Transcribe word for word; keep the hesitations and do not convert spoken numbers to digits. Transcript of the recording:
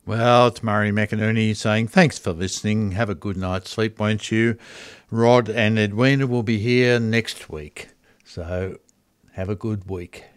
Well, it's Murray McInerney saying thanks for listening. Have a good night's sleep, won't you? Rod and Edwina will be here next week. So have a good week.